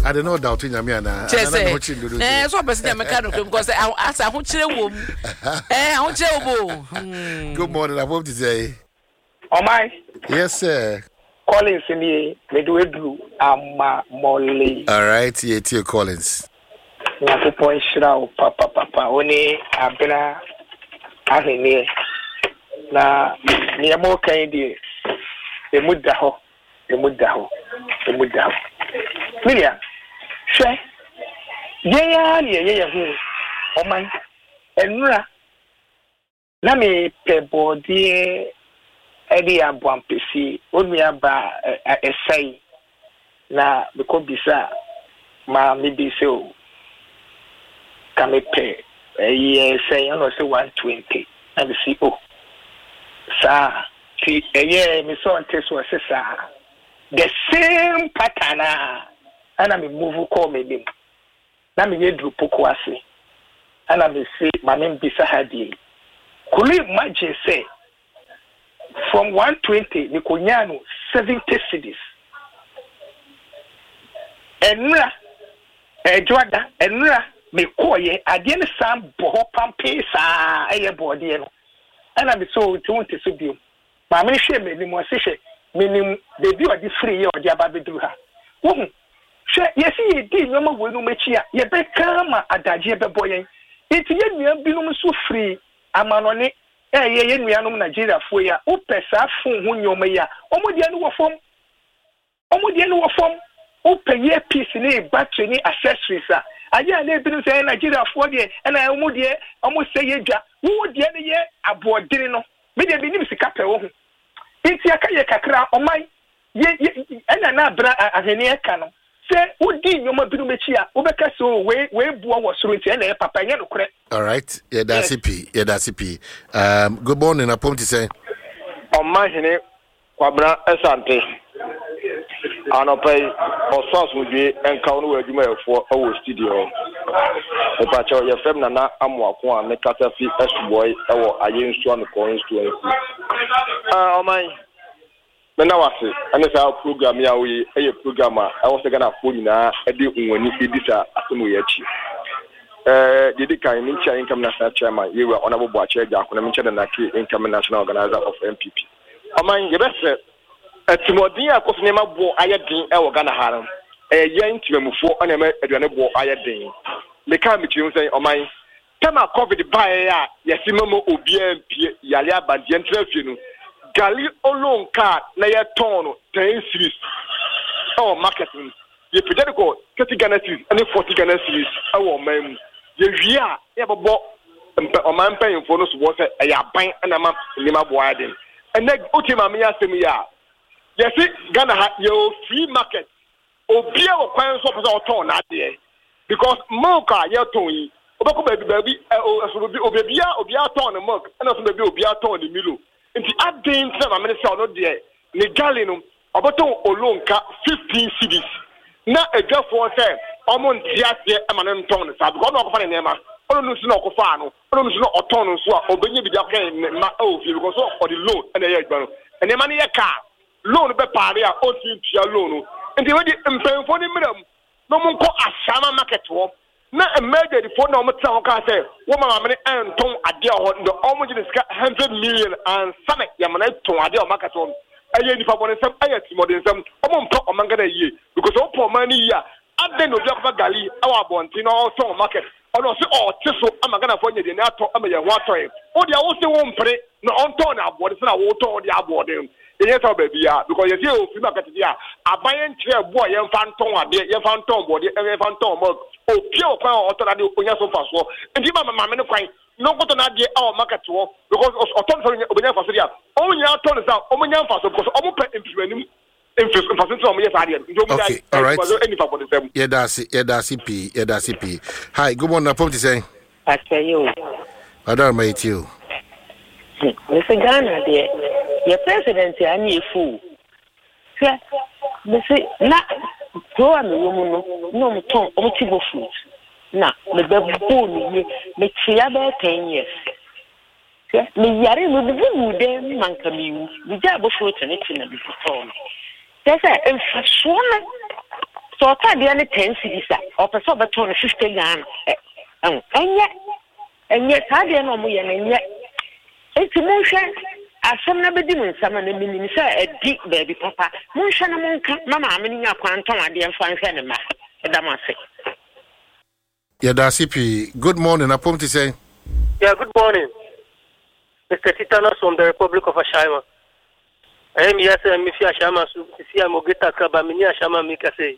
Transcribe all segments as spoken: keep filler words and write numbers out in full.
I don't know doubt in Yamiana. Eh, so person Yamaka because I as I want to wom. Eh, I want to. Good morning, I hope to say. Oh my. Yes, sir. Collins in me, me do it do. Ama Molly. All right, yeah, Tia Collins. Na popo shira papa papa oni abena ahene na ni mo kan die e mudda ho e mudda ho e mudda ho Milia hwe ye ya ni ye ye hu o man enura na me pe body e di abwan pesi onu ya ba esai na biko bisa ma me bi se o kame pe eh say I know say one twenty and the C O sa ti eh me so ante so say sa the same pattern and I me move call me dim na me yedru poko ase and I me say ma me bisa hadi could you imagine say from one twenty ni konyano seventy cities enra ejwada enra me koye ade ne sam bo pampe sa eye bode no ana me so tunte so bio ma me hwe me ni mo se hwe me nim de bi odi free ye odi aba bedru ha wo hu hwe yesi ye di nyoma wo no machi a ye be kama adaje be boyen enti ye nua binom so free amanone eh ye ye nuanom Nigeria fo ya o pesa fun hu nyoma ya omodi anu wo fom omodi anu wo fom o peye piece ni battery ni accessories a aja na ebiru say Nigeria for de na omo de omo say yedwa wo de ne ye abodire no me de binim sika pe wo ho nti aka ye kakra oman ye na na bra ahene eka no say wo di nyoma biru mechi a wo beka so we we buo wo soro nti na ye papa nye no kure. All right, yeah that's it. Yeah that's it. Um good morning apom ti say oman hene kwabra esante anopai osas mudwe enka no wadwuma efo awo studio e pa cho ye fem na na amoako a me kasa fi esboy ewo ayensu an constituency ah oman me na wase ene sa program ya we eye program a ewo se gana fo nyina e de unwani edisa asemu ye chi eh didi kan min cha income national chairman yewa onabo ache jako na min cha na ki income national organizer of M P P oman ye bese etimodin akofo nema bo ayedin e wo Ghana haram eh yen timamufo ona ma aduane bo ayedin me ka mi tiun say oman tema covid bae ya yesimamo obi ampie yale abadie ntrafie no gali olonka na ye ton no ten series oh marketing ye pejade ko thirty Ghana series and forty Ghana series awo man ye wia ye bobo oman pen fo no so bo say e ya ban na ma nema bo ayedin and na otima me asem ya yes, Ghana ha your free market. Obia wo kwan so person oton na de because milk a ye ton yi obeko baby baby so obi obia obia ton milk and so baby obia ton the milo nti adin tell ma me say no de ni gallon no oboton olonka fifteen cedis na edwafo say omo ntia se e ma ne ton sa because no ko fa ne ma onu su na ko fa no onu su na oton no so a obenye bi da kan ma o fi because of the loan and ye gba no and ma ne ye car loan be pare a o ti tia loan nti we di mpenfo ni miram no mo ko asama market wo na emerge the phone na mo tell ka say wo mama me enton ade ho ndo o mo gi sika one hundred million and some ya mana ton ade o market wo aye ni fa bo nsem aye ti mo de nsem o mo mpo o manga na yie because o po man yi a ade no bia ko gali awa bonti na o ton market ono se o tiso amaga na fo nye de na ato amaye ho ato e o dia wo se wo mpre na on ton na abode se na wo ton de abode yes how baby ya because you see o fi market dia abayen tre bo ye mfa nton ade ye mfa nton bode ye mfa nton mo o pie o kwan o to na de onya so fa so ndi ma mama me ne kwan no go to na de our market wo because o ton so onya fa so dia o nya ton sa o mo nya fa so because o mo pe implement influence influence o mo yes ade ndi o mo okay all right any for the same yeah that's it yeah that's it yeah that's it hi good morning apom ti say I tell you Adar my you Mister Ghana there your president ani efu se me se na go am wo mu no no mo ton o ti go food na me be bo ni me tia be ten years se me yare me be bu de manka mi wu me ja bo fruit ni ti na bi ton se se en faso na so ka de ne ten cities a o person beto no fifty Ghana eh enye enye ka de no mo ye ne enye enti mo hwe asem na bedi mo nsama na minim se edi baby papa mo hwe na mo nka mama ameni nya kwanton ade mfa nhwe ne ma edamase. Yeah, that's C P. Good morning. I want to say. Yeah, good morning. Mister Titanos from the Republic of Ashama. I am here saying, Mister Ashama, see, I'm going to talk about me, Ashama, me, say.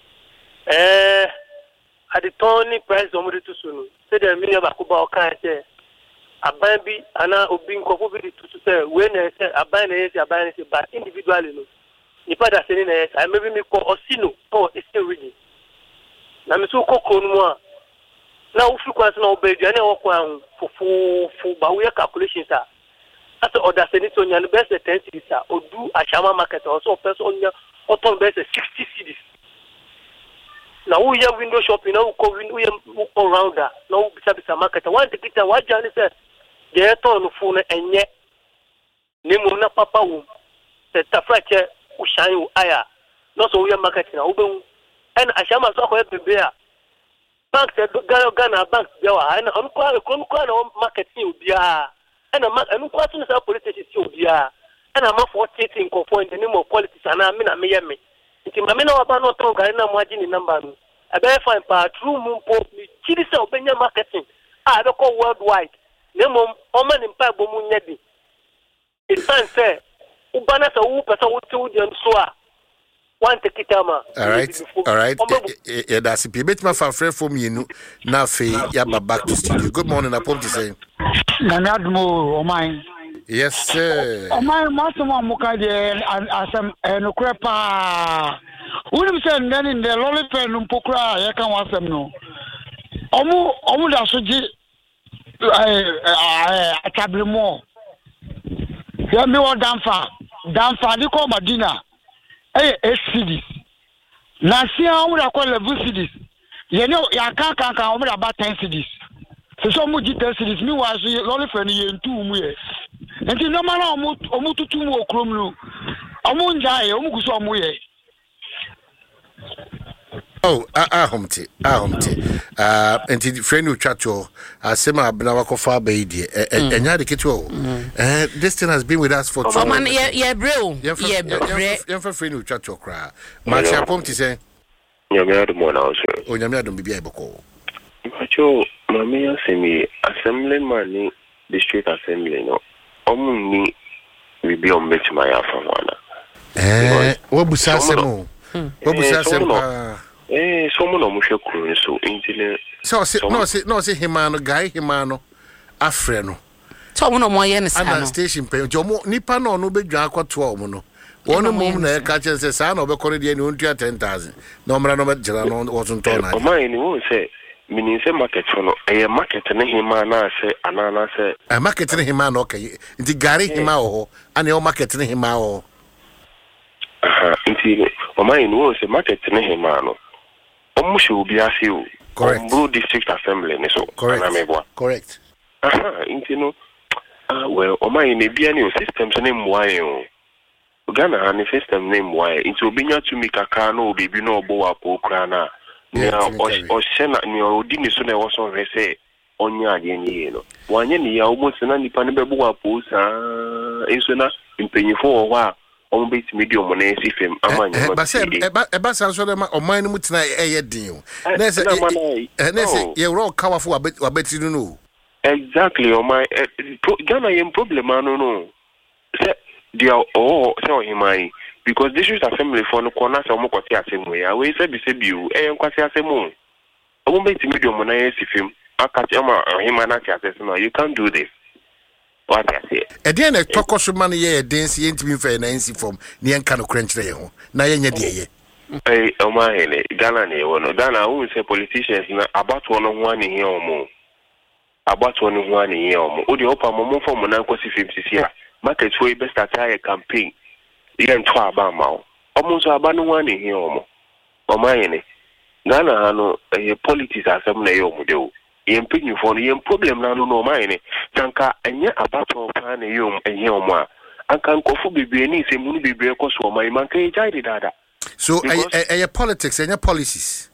Eh, at the Tony price, I'm going to soon. Say, the million Bakuba, okay, a baby, and I will be in Kokobi to say, when I say, a ban is a ban is but individually. If I say, I maybe me call Osino, or it's still reading. Now, I'm so cold. Now, if you can't know, baby, I know what for for for but we are calculations. After order, Senator, and the best ten cities or do a Shama market also person on your autumn best sixty cities. Now, we have window shopping, now we have around that. Now, besides the market, one ticket, what Johnny said, they are torn phone and yet Nimuna Papa womb, the Tafrache, Ushayu Aya, not so we are marketing, and Ashama saw her bear. Banks Ghana Ghana banks there and on quite a marketing bia and a man and quite a politician bia and I'm for taking in the name of politics and I mean I may me. It's my men about not talking margin in number. I better find part true moon post me chili cell Benya marketing. I don't call worldwide. Nemo Oman in Pabo Munyedi. It's time say Ubana sa upa sa uti and soa. One tekitama. All right, all right. Yeah, that's it. Bet my friend from you now. Fe, yeah, back to studio. Good morning. I want to say. Nanadmo, oh my. Yes, sir. Oh my, master, Mukadi, and Assam and Ukrepa. Wouldn't send then in the lollipop and Pokra. I can't watch them no. Omu, Omu, that's what I tablet more. Hear me what Danfa. Danfa, you call Madina. Eh, eight cities. Now, see how we are called level cities. You know, you can't count about ten cities. So, so much ten cities. Me was only for you two years. And you know, man, I'm almost two more criminal. I'm on die, I'm going somewhere. Oh, ah, Humpty, ah, Humpty. Uh, and the friend who chat to uh, Sema Abnawako Fabaidi, and Yadikito. Uh, this thing has been with us for two years. Oh, man, yeah, yeah, bro. Yeah, yeah, for friend who chat to cry. Macha Pumpty say, Yamia Mona, oh, Yamia don't be able to call. Macho, Mamma Semi, Assembly Money, District Assembly, no. Omni, we be on Mitch Maya from one. Eh, what was Sassamo? What was Sassamo? Eh, someone on Musha Cruz, so intimate. So, no, say, no, say Himano, Guy Himano, Afrino. Someone on my end station pay. Jomo Nipano, no big Jacqua Tuomono. One moment, I catch and say, son of a Corridian, you want ten thousand. No, Marano Gerano wasn't told. Oh, mine won't say, meaning say market for a market and him, I say, Anana say, a market in him, okay. The Gary Himao, and your market in him. Aha, indeed, or mine was a market in him. Almost will be as you. Correct. Blue District Assembly, so correct. Correct. Aha, you know. Ah, well, or my maybe any systems name why. Ghana and the system name why. It will be not to make a car no baby no boa pokrana. Now, or send at your dinner soon I was on say on your yen. One yen, almost an independent post, ah, is not in paying for a while. On bit medium on A C F M. But say, about some or mine would say a deal. And they say, you're all powerful, I bet you don't know. Exactly, or my Ghana problem, I don't know. They are all tell him, I because this is assembly for no corner, so more same way. I will say, be you, and Quasia Semo. I won't bet medium on A C F M. I can't tell him, and you can't do this. What I say. Again, a talk of money, yeah, dance into me for an answer from Niancano Crunch. Now, yeah, hey, oh my, Ghana, no, Ghana, who say politicians about one on one in here or more. About one on one in here or more. Odi opa momo for Monaco fifty here. Market way best attire campaign. You and twa bama. Almost about one in here or more. Oh my, Ghana, no, a politics as some lay on do. Yen pin for the problem now no mine. Tanka and yet about to plan a young and yoma. And can go for baby any same moon be breakfast for my monkey dada. So a a politics and policies.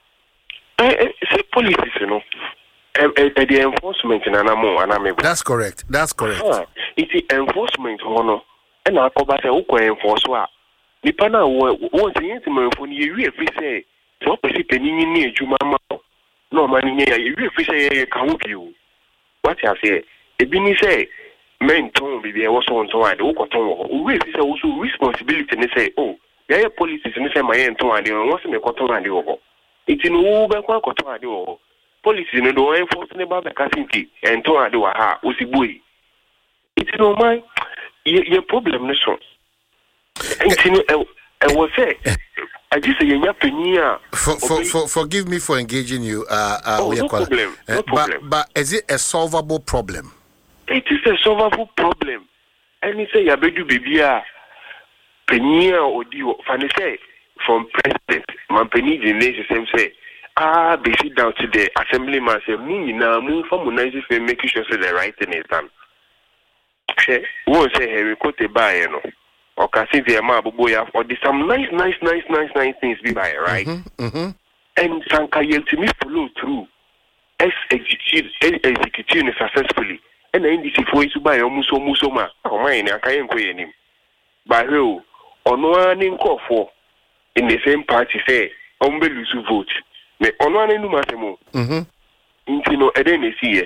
Eh, say policies, you know. The enforcement in Anamo and Ame. That's correct. That's correct. It's the enforcement, hono. And I come back to Oko enforce what. Nipana was the intimate for you if we say, so penny near Jumama. No money near you if we say, can't you. What I say, a bini say, men tone be there also on to Oko Tongo. We is also responsibility and they say, oh, there are policies and they say my end to and they want to make Cotton and the Ogo. It's in Uber Cotton and the Ogo. Policy no do enforce ne ba beka sinti ento ade wa ha osibui it no mind your problem no so it no I was say I just say you penia for for forgive me for engaging you uh uh oh, no problem, no problem. But, but is it a solvable problem? It is a solvable problem and he say ya bedu bibia penia odi fani say from president man peni the nation same say ah, they sit down to the assemblyman say, "Muni na move for monizing for making sure say the right thing is done." Okay, won't say hey, we quote a buy, you know, or can see the amount of boy or there's some nice, nice, nice, nice, nice things be by right, mm-hmm, mm-hmm. and Sankayel to me follow through, execute, execute successfully, and then this is for you to buy almost almost so much. Oh my, I can't go in him. By who or no one call for in the same party say, "Ombe lose vote." Me ono anu masemo mhm intino eden see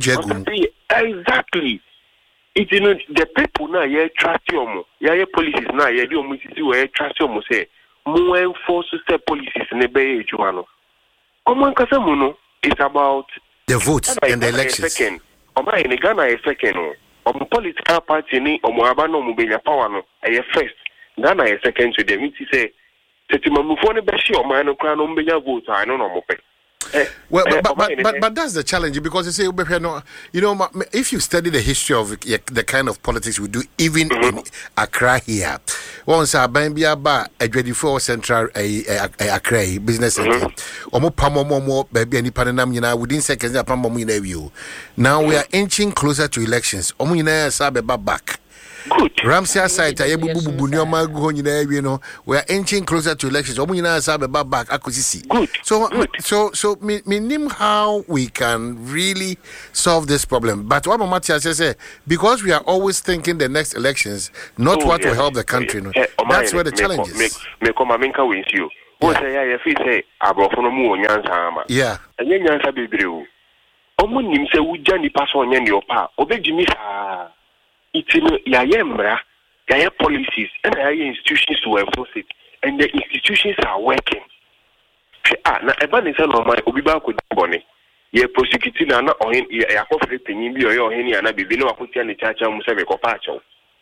exactly it you know the people now ye trust omo ye policies now ye di omo sisi we trust omo say mo enforce the policies ne be ejuma no omo nkasa mu no it's about the votes and the elections second omo in Ghana a second no omo political party ni omo aba no omo be nya power no e first Ghana a second to them it say well, but, but, but, but, but that's the challenge because you say, you know, if you study the history of the kind of politics we do, even mm-hmm. in Accra here, once I buy a twenty-four Central Accra business center, or more baby and Panam, within seconds, now we are inching closer to elections. Back. Good. Ramsey site, I you know, we are inching closer to elections. Back, Good. So, Good. so, so, me, me name how we can really solve this problem. But what Matthias says, because we are always thinking the next elections, not oh, what yes. will help the country. Oh, yes. no? That's where the challenge is. Me come aminka wins you. Who say ya fi say abrofono mu onyansa ama. Yeah. Enye nyansa bebreu. Omo nim se wuja nipa so onye ne opa. Obejimi sa. It's in Yayemra, Yaya policies, and Yaya institutions to enforce it, and the institutions are working. Ah, now, Evan is on my Obiba could bonny. Ye prosecuting an or in a coffee penny or any and I be below a put in the church and Musave Copacho.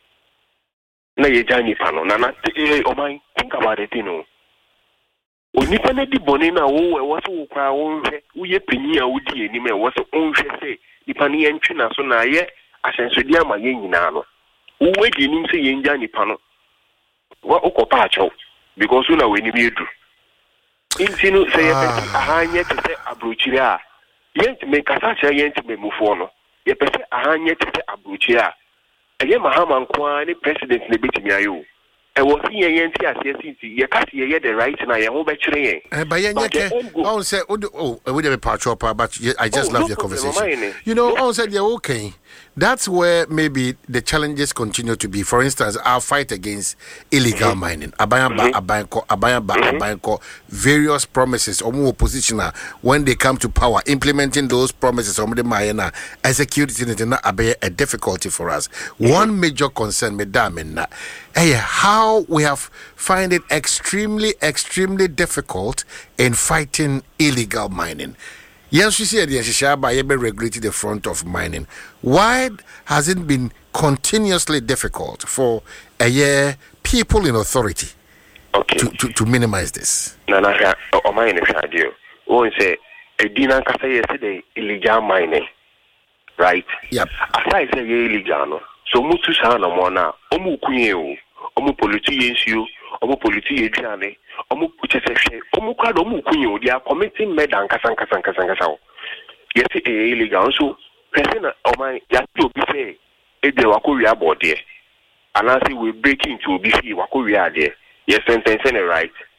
Na ye Jani Pano, Nana, oh my, think about it, you know. When you find the bonina, oh, what's all crown, we a penny, I would be any man, what's own say, the penny and China, so now yet. Asensodia ma yen nyina no wo di nim se yen ja nipa no wa okopa acho because una we ni edu intino se ye pese ahanye te se abrochiri a yen te me kasa che yen te me mufo no ye pese ahanye te se abrochiri a eye mahama nko ni president na betimi ayo e wo si yen ti ase sinti ye ka se ye the right na ye ho be kire yen eh ba yen yeke on say oh we dey patch up but I just oh, love no your conversation you know on said yeah okay. That's where maybe the challenges continue to be. For instance, our fight against illegal mm-hmm. mining, Abayamba, mm-hmm. Abayako, Abayamba, mm-hmm. Abayako, various promises, or more oppositioner when they come to power, implementing those promises, or the Mayana, executing it, and a difficulty for us. Mm-hmm. One major concern, Madam, hey, how we have find it extremely, extremely difficult in fighting illegal mining. Yes, we see the Shishaba regulated the front of mining. Why has it been continuously difficult for a year people in authority okay. to, to, to minimize this? Nana, o mine radio. Oh, say a dinner kasa yesterday illegal mining, right? Yep. As I say illegal, so mutu sana mwana. Omu kunye, omu politicians you, omu politicians omu kucheseshe omu kwado omu kunyo they are committing murder and kasan kasan kasan kasan yes e illegal so person o man ya to be say e de wako wi abode and I say we break into be see wako wi ade yes sentence and right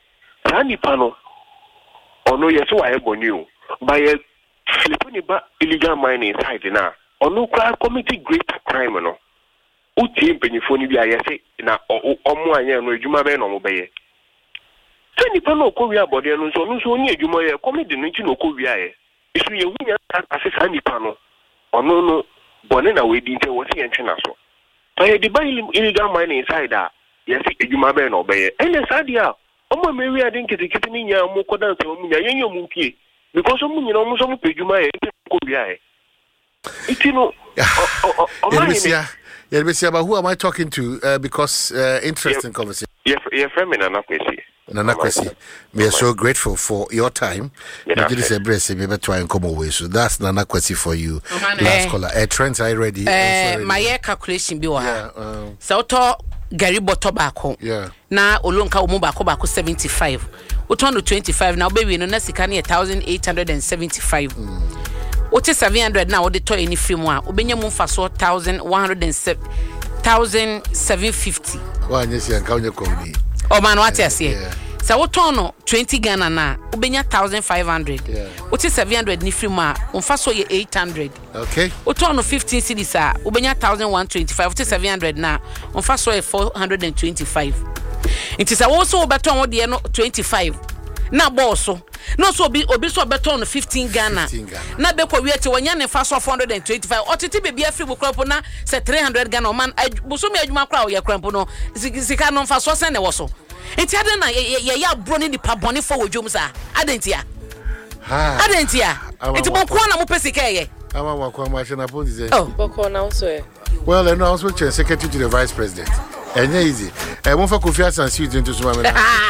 saa nipa no ono yes wa e boni o ba ye fliponi ba illegal mining side na ono kwa committee greater crime no uti mpenyifo ni bi ayese na omo anya no adwuma be no mo be ye se nipa no ko wi abode no so no so oni adwuma ye committee no nti no ko wi aye isu ye hunya asesa nipa no ono no bone na we di nte wo se ye ntwe na so ba ye di ba illegal mining side a yesi adwuma be no be ye ene sade a omo me wi ade nketekete ni nya mo ko dan so mo nya yenyo mo mpie because omo nyina omo so mo pedwuma ye ko wi aye itino Elbisia, Elbisia, but who am I talking to? Uh, because uh, interesting yeah, conversation. Yeah, yeah, from Nana Kwesi. Nana Kwesi, we are so grateful for your time. Yeah, you say, "Brace, maybe try and come away." So that's Nana Kwesi for you. Oh, last caller, uh, Trent, are you ready? Uh, my year calculation be what? Yeah. Um, so to Gary Botobacco. Yeah. Na Olunka Umubako Bako seventy-five. Utono twenty-five. Now baby, no nasikani a thousand eight hundred and seventy-five. What is seven hundred now? What the toy any free one? Ubenya mumfa so thousand one hundred and seven thousand seven fifty. Why you see? Count your company. Oh man, what you say? So what tono twenty Ghana na? Ubenya thousand five hundred. What is seven hundred ni free one? Umfa so ye eight hundred. Okay. What tono fifteen cities ah? Ubenya thousand one twenty-five. What is seven hundred na? Umfa so ye four hundred and twenty-five. It is also better one the no twenty-five. Na bosso. No so be obi so beton fifteen Ghana. Na be ko wiete wanya ne fa so four hundred twenty-five. Otiti be bia free bukrampo na se three hundred Ghana man buso me adwuma kra ye krampo no sika no fa so sen ne wo so. Enti ade na ye ya bro ne nipa bone for wodwom sa. Adentia. Ha. Adentia. Enti bon ko na mo pesika ye. Ama wa kwa ma shena pon dize. Oh, boko na so e. Well, I know also chair secretary to the vice president. And easy. I won't for Kofi Asan see you into Swami.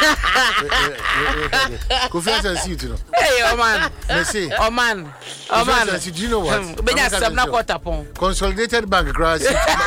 Kofi Asan see you. Hey, oh man. Messi. Oh man. Oh man. Do you know what? Benya sabna kwota pon. Consolidated Bank grass.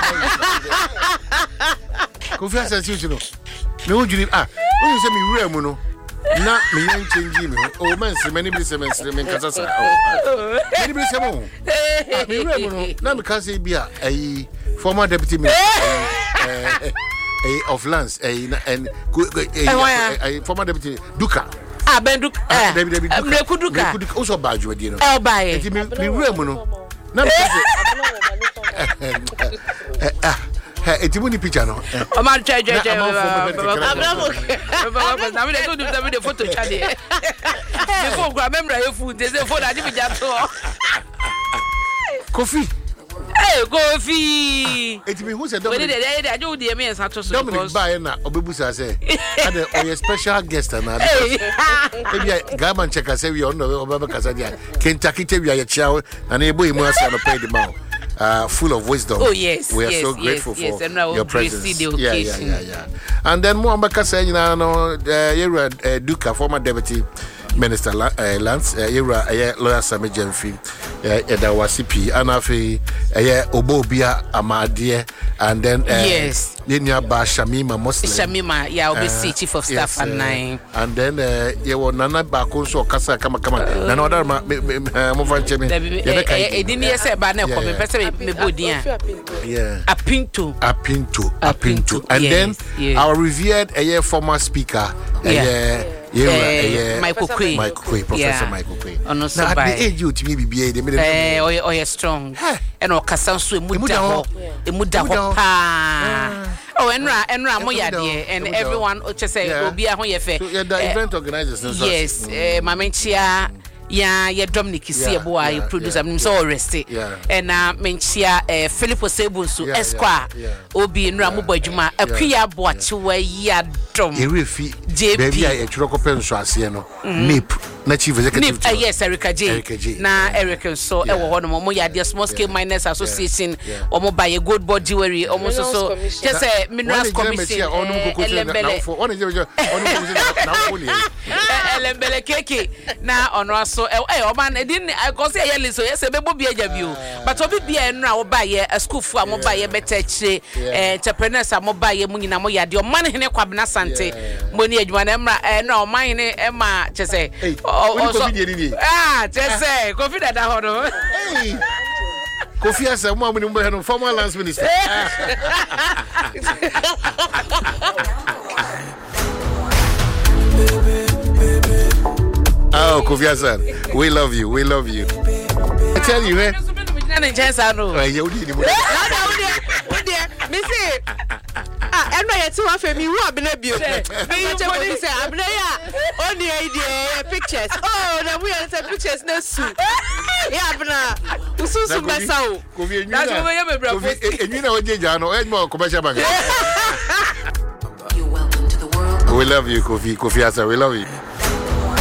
Kofi Asan see you. Me wo juni ah. Wo say me wura mu no. Na me yan change me. Oh man, se many be se men se men kasa sa. Many be se mo. Me wura mu no. Na me kan say bia eh former deputy minister uh, uh, of lands uh, and uh, former deputy Duka. Ah, Ben Duka. Ah, David Duka. Mreku Duka. Duka also badge with you know. Eh, buy. Enti me me wura mu no. Na me say ah enti mo ni picture no. O ma try try try. Abramo. Na me dey go do the photo chat there. Before grab memory your food, they say phone adi bi ja to. Kofi. Hey, Kofi. Eti me who said Dominic? We dey dey dey do the me and Sato so. Dominic buy na obebusa say. And a special guest na. Maybe Gaman check say we on no obaba kasa dia. Kentucky te we ya chiao na na ebo imu asa no pay the man. Uh, full of wisdom. Oh yes, we are yes, so grateful yes, for yes, your presence. The yeah, yeah, yeah, yeah. And then more ambaka say you know, uh, Yera uh, Duka, former deputy minister uh, Lance, uh, Yera uh, lawyer Sami Jemfi, uh, Eda Wasipi, Anafi, uh, Obobia Amadie, and then uh, yes. Linya Ba Shamima Muslim. Shamima, yeah, obviously uh, chief of staff yes, and nine. Uh, and then uh, yeah, well, Nana Bakunso Kasa Kama Kama. Nana other ma Movanchemi. Eh, didn't say ba na ko me pese me bodia. Yeah. Apinto. Apinto. Apinto. And yes, then yes. Our revered uh, former speaker, uh, yeah. Yeah, uh, uh, Michael Quay. Michael Quay, Professor yeah. Michael Quay. Now at the age you to me be the middle. Eh, oh, oh, you're strong. And o kasan so emuda ho, emuda ho pa. Oh, enra, enra mo ya de, and everyone o say obi a ho ye fe. So yeah, the event organizers. Yes, eh, Mamenchia. Yeah, yeah, Dominic see a boy, you produce them so arrested. And uh, menchia uh, Philip Osebunsu, Esquire, Obi and Ramu Bojuma, a Kia Boatua Yadom. J P, a Chrocopen Swasiano, Nip, Nachief Executive. Yes, Erica J. Na Erica, so I will honor Moya, the Small Scale Miners Association, or buy a good board jewelry, almost so. Just a Minerals Commission on Elembele Keke. Now on us. So eh o man e din I go say yeli so yes e be bobi ajabio but obi bia enra wo ba ye a school fu am ba ye beta chire eh entrepreneurs am ba ye mu nyina mo yade o man hene kwabena sante mo ni adwuma na emra enra o man hene e ma chese ah chese Kofi dada ho no Kofi asa mo amuni mo no former lands minister baby Oh, Kofi Hassan, we love you. We love you. I tell you, eh? Oh, you need to. Me say, ah, and my two of me who have been abused. Me say, I'm there. Only idea pictures. Oh, now we are pictures no soup. Yeah, bna. Ususu mesao. That's why we are bravo. And you know what you know? And more commercial bank. We love you, Kofi. Kofi Hassan, we love you.